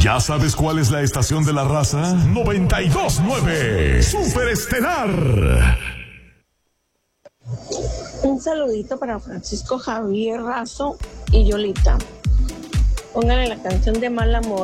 ¿Ya sabes cuál es la estación de la raza? 92.9 Superestelar. Un saludito para Francisco Javier Razo y Yolita. Pónganle la canción de Mal Amor.